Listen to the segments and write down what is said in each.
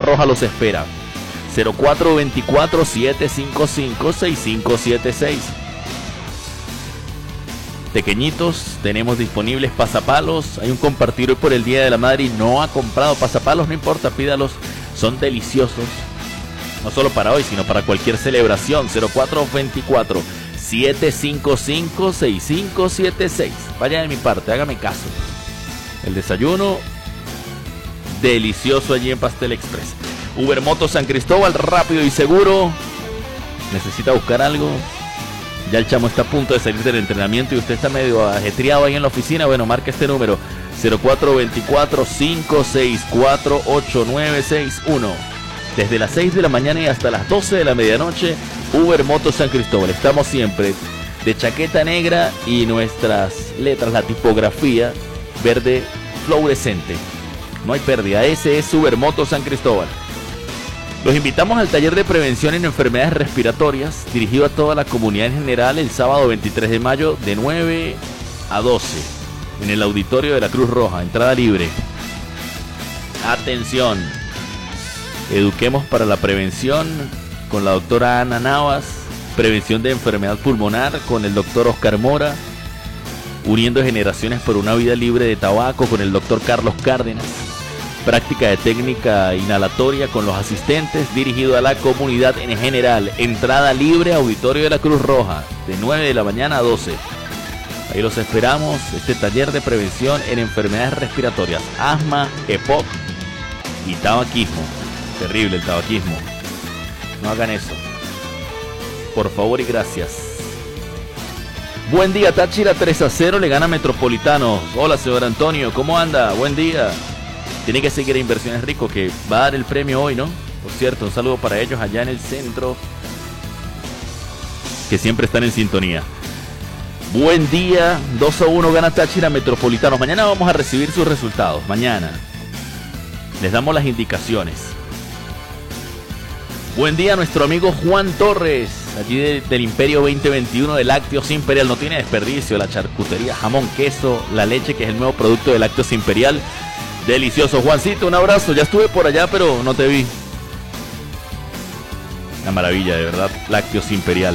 Roja los espera. 0424-755-6576. Pequeñitos, tenemos disponibles pasapalos. Hay un compartir hoy por el Día de la Madre y no ha comprado pasapalos, no importa, pídalos, son deliciosos. No solo para hoy, sino para cualquier celebración. 0424-755-6576. Vaya de mi parte, hágame caso. El desayuno delicioso allí en Pastel Express. Uber Motos San Cristóbal, rápido y seguro. ¿Necesita buscar algo? Ya el chamo está a punto de salir del entrenamiento y usted está medio ajetreado ahí en la oficina. Bueno, marca este número: 0424-564-8961. Desde las 6 de la mañana y hasta las 12 de la medianoche, Uber Motos San Cristóbal. Estamos siempre de chaqueta negra y nuestras letras, la tipografía verde fluorescente. No hay pérdida. Ese es Uber Motos San Cristóbal. Los invitamos al taller de prevención en enfermedades respiratorias, dirigido a toda la comunidad en general, el sábado 23 de mayo de 9 a 12, en el auditorio de la Cruz Roja, entrada libre. Atención, eduquemos para la prevención con la doctora Ana Navas, prevención de enfermedad pulmonar con el doctor Oscar Mora, uniendo generaciones por una vida libre de tabaco con el doctor Carlos Cárdenas, práctica de técnica inhalatoria con los asistentes, dirigido a la comunidad en general. Entrada libre, auditorio de la Cruz Roja, de 9 de la mañana a 12. Ahí los esperamos, este taller de prevención en enfermedades respiratorias, asma, EPOC y tabaquismo. Terrible el tabaquismo. No hagan eso. Por favor y gracias. Buen día, Táchira 3-0 le gana a Metropolitanos. Hola, señor Antonio, ¿cómo anda? Buen día. Tiene que seguir a Inversiones Rico, que va a dar el premio hoy, ¿no? Por cierto, un saludo para ellos allá en el centro, que siempre están en sintonía. Buen día, 2-1 gana Táchira Metropolitanos. Mañana vamos a recibir sus resultados, mañana. Les damos las indicaciones. Buen día, nuestro amigo Juan Torres, allí del Imperio 2021 de Lácteos Imperial. No tiene desperdicio, la charcutería, jamón, queso, la leche, que es el nuevo producto de Lácteos Imperial. Delicioso. Juancito, un abrazo. Ya estuve por allá, pero no te vi. Una maravilla, de verdad. Lácteos Imperial.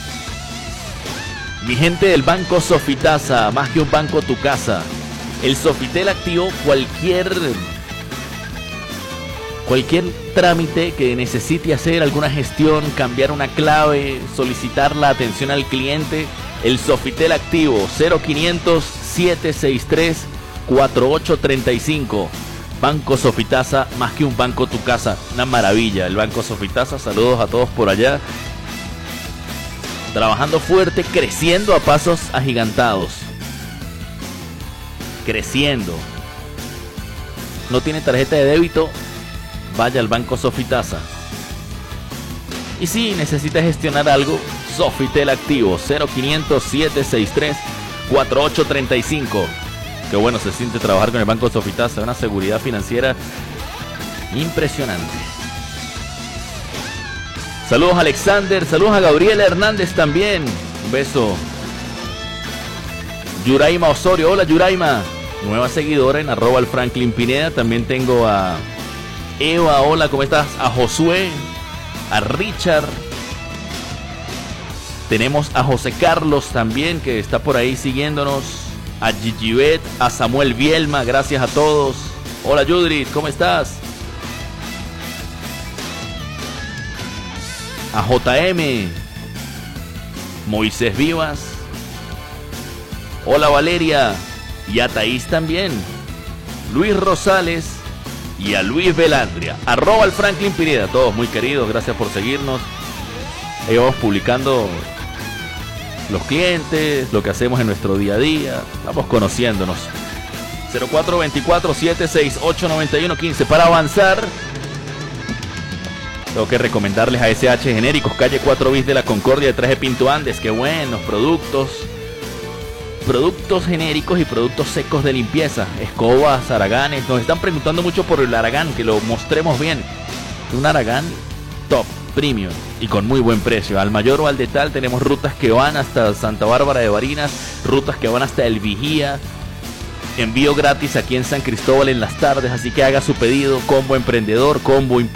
Mi gente del Banco Sofitasa, más que un banco, tu casa. El Sofitel activo cualquier trámite que necesite hacer, alguna gestión, cambiar una clave, solicitar la atención al cliente. El Sofitel activo, 0500-763-4835. Banco Sofitasa, más que un banco, tu casa. Una maravilla el Banco Sofitasa. Saludos a todos por allá. Trabajando fuerte, creciendo a pasos agigantados. Creciendo. ¿No tiene tarjeta de débito? Vaya al Banco Sofitasa. Y si necesita gestionar algo, Sofitel activo, 0500-763-4835. Qué bueno se siente trabajar con el Banco Sofitasa, una seguridad financiera impresionante. Saludos a Alexander, saludos a Gabriela Hernández también. Un beso. Yuraima Osorio, hola Yuraima, nueva seguidora en @FranklinPineda. También tengo a Eva, hola, ¿cómo estás? A Josué, a Richard. Tenemos a José Carlos también, que está por ahí siguiéndonos. A Gigibet, a Samuel Bielma, gracias a todos. Hola Judith, ¿cómo estás? A JM, Moisés Vivas. Hola Valeria. Y a Thaís también. Luis Rosales y a Luis Velandria. @FranklinPineda, todos muy queridos, gracias por seguirnos. Ahí vamos publicando los clientes, lo que hacemos en nuestro día a día. Vamos conociéndonos. 0424-768-9115. Para avanzar, tengo que recomendarles a SH Genéricos, calle 4 bis de la Concordia, detrás de Pinto Andes. Qué buenos productos. Productos genéricos y productos secos de limpieza. Escobas, haraganes. Nos están preguntando mucho por el haragán, que lo mostremos bien. Un haragán top, premium y con muy buen precio. Al Mayor o al Detal tenemos rutas que van hasta Santa Bárbara de Barinas, rutas que van hasta El Vigía. Envío gratis aquí en San Cristóbal en las tardes, así que haga su pedido. Combo emprendedor, combo